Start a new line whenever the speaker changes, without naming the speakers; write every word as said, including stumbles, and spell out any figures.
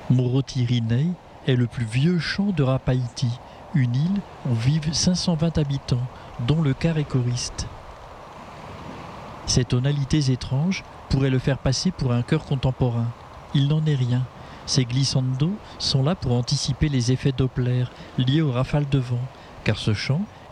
Morotirinei est le plus vieux chant de Rapaïti, une île où vivent cinq cent vingt habitants, dont le quart est choriste. Ces tonalités étranges pourraient le faire passer pour un chœur contemporain. Il n'en est rien. Ces glissandos sont là pour anticiper les effets Doppler liés aux rafales de vent, car ce chant